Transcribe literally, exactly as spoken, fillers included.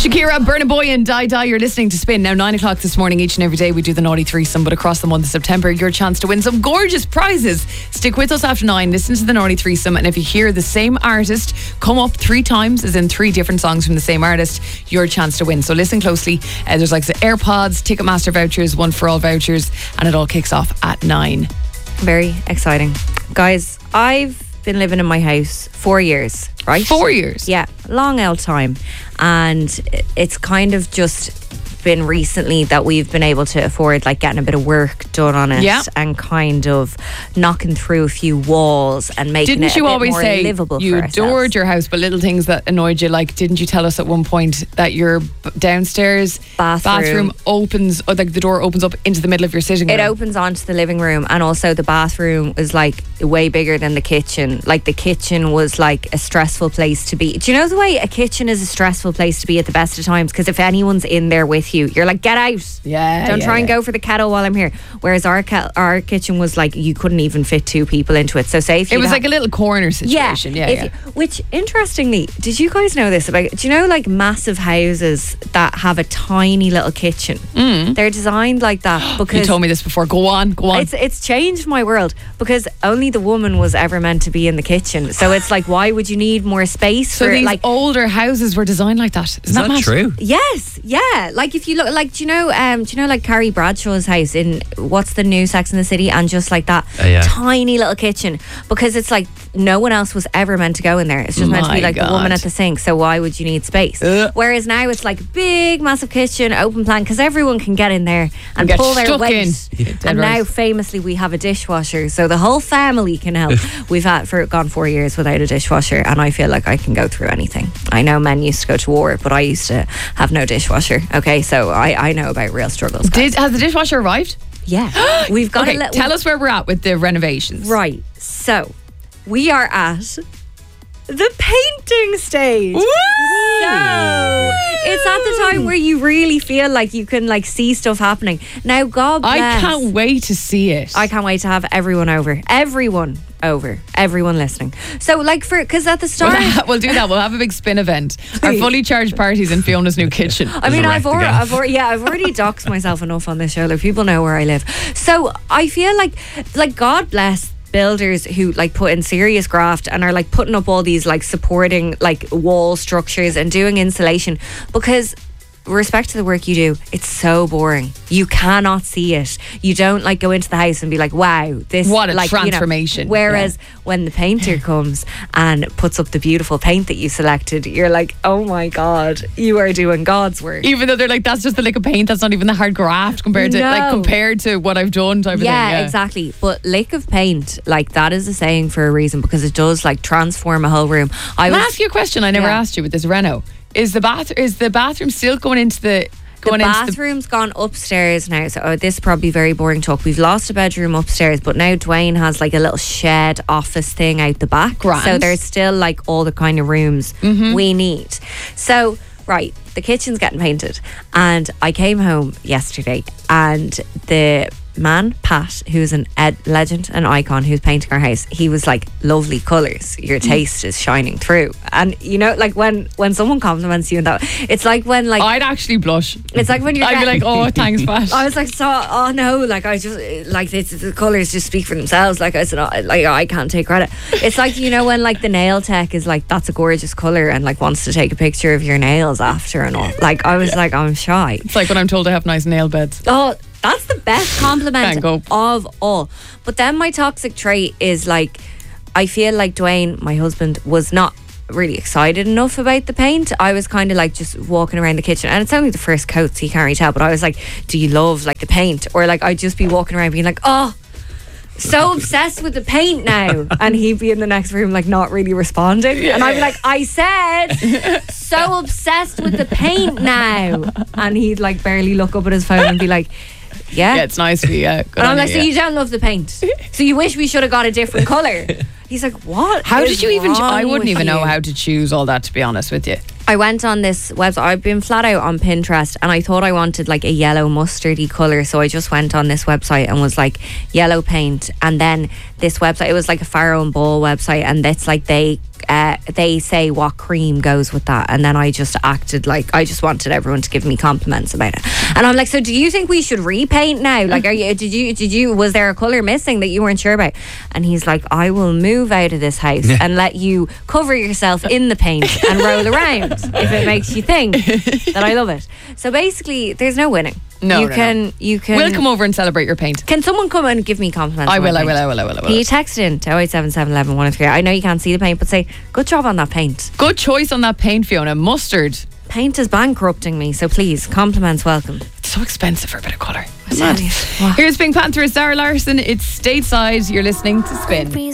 Shakira, Burna Boy and Die Die, you're listening to Spin. Now nine o'clock this morning, each and every day we do the Naughty Threesome, but across the month of September, your chance to win some gorgeous prizes. Stick with us after nine, listen to the Naughty Threesome, and if you hear the same artist come up three times, as in three different songs from the same artist, your chance to win. So listen closely. Uh, there's like the AirPods, Ticketmaster vouchers, One for All vouchers, and it all kicks off at nine. Very exciting. Guys, I've been living in my house four years, right? Four years? Yeah, long old time. And it's kind of just been recently that we've been able to afford like getting a bit of work done on it, yeah. and kind of knocking through a few walls and making didn't it you a bit always more say livable you for adored ourselves. your house, but little things that annoyed you, like didn't you tell us at one point that your b- downstairs Bathroom. bathroom opens, or like the door opens up into the middle of your sitting room? It opens onto the living room, and also the bathroom was like way bigger than the kitchen. Like the kitchen was like a stressful place to be. Do you know the way a kitchen is a stressful place to be at the best of times? Because if anyone's in there with you, you're like, get out. Yeah, Don't yeah, try and yeah. go for the kettle while I'm here. Whereas our ke- our kitchen was like you couldn't even fit two people into it. So say if It you'd was ha- like a little corner situation. Yeah, if yeah. you- which interestingly, did you guys know this about? Do you know like massive houses that have a tiny little kitchen? Mm. They're designed like that because You told me this before. Go on, go on. it's it's changed my world because only the woman was ever meant to be in the kitchen. So it's like, why would you need more space so for these like? older houses were designed like that. Isn't Is that mad? true? Yes, yeah. Like if you look, like do you know, um, do you know like Carrie Bradshaw's house in what's the new Sex and the City, and just like that Uh, yeah. tiny little kitchen, because it's like no one else was ever meant to go in there. It's just meant to My be like the woman God. at the sink. So why would you need space? Ugh. Whereas now it's like big, massive kitchen, open plan, because everyone can get in there and get pull their stuck weight. in. Yeah, dead And right. now, famously, we have a dishwasher, so the whole family can help. We've had for gone four years without a dishwasher, and I feel like I can go through anything. I know men used to go to war, but I used to have no dishwasher. Okay, so I, I know about real struggles. guys. Did has the dishwasher arrived? Yeah, we've got Okay, a little. tell us where we're at with the renovations. Right, so we are at the painting stage. Woo! So it's at the time where you really feel like you can like see stuff happening. Now, God bless. I can't wait to see it. I can't wait to have everyone over. Everyone over. Everyone listening. So, like, for because at the start, We'll do that. We'll have a big spin event. Our fully charged parties in Fiona's new kitchen. I mean, There's a I've wreck already, again. I've already, yeah, I've already doxed myself enough on this show. Like, people know where I live. So I feel like, like, God bless builders who like put in serious graft and are like putting up all these like supporting like wall structures and doing insulation, because respect to the work you do, it's so boring. You cannot see it. You don't like go into the house and be like, wow, this What a like, you know. transformation. Whereas when the painter comes and puts up the beautiful paint that you selected, you're like, oh my God, you are doing God's work. Even though they're like, that's just the lick of paint, that's not even the hard graft compared to No. like compared to what I've done type of Yeah, thing. Yeah, exactly. But lick of paint, like that is a saying for a reason, because it does like transform a whole room. I Can I was ask you a question I never Yeah. asked you with this reno? Is the bath is the bathroom still going into the the going into bathroom's gone upstairs now, so oh, this is probably very boring talk. We've lost a bedroom upstairs, but now Dwayne has like a little shed office thing out the back. Grand. So there's still like all the kind of rooms we need. So right, the kitchen's getting painted, and I came home yesterday, and the man Pat, who's an ed legend, an icon, who's painting our house, he was like, lovely colours, your taste is shining through. And you know, like when when someone compliments you and that, it's like when like the I'd actually blush. it's like when you're I'd be getting- like, oh, thanks, Pat. I was like, so, oh no, like I just, like it's, the colours just speak for themselves. Like I said, oh, like I can't take credit. It's like, you know, when like the nail tech is like, that's a gorgeous colour, and like wants to take a picture of your nails after and all. Like I was like, I'm shy. It's like when I'm told I have nice nail beds. Oh, that's the best compliment Can't go. of all. But then my toxic trait is like, I feel like Dwayne, my husband, was not really excited enough about the paint. I was kind of like just walking around the kitchen, and it's only the first coat, so you can't really tell, but I was like, do you love like the paint? Or like I'd just be walking around being like, oh, so obsessed with the paint now, and he'd be in the next room like not really responding, and I'd be like, I said so obsessed with the paint now, and he'd like barely look up at his phone and be like, yeah, Yeah, it's nice for you. Yeah, good and I'm on like, you, so yeah. you don't love the paint, so you wish we should have got a different colour. He's like, what? How is did you even? wrong I wouldn't with even you? know how to choose all that, to be honest with you. I went on this website. I've been flat out on Pinterest, and I thought I wanted like a yellow mustardy colour, so I just went on this website and was like, yellow paint. And then this website, it was like a Farrow and Ball website, and it's like they uh, they say what cream goes with that, and then I just acted like I just wanted everyone to give me compliments about it. And I'm like, so do you think we should repaint now? Like, are you? Did you? Did you? Was there a colour missing that you weren't sure about? And he's like, I will move out of this house and let you cover yourself in the paint and roll around if it makes you think that I love it. So basically, there's no winning. No, you no, can. no. You can. We'll come over and celebrate your paint. Can someone come and give me compliments? I on will, my I will, paint? I will, I will, I will. Can you text in to oh eight seven seven, eleven, one oh three? I know you can't see the paint, but say, good job on that paint. Good choice on that paint, Fiona. Mustard. Paint is bankrupting me, so please, compliments welcome. It's so expensive for a bit of colour. Mad. Here's Pink Panther, Sarah Larson. It's Stateside. You're listening to Spin.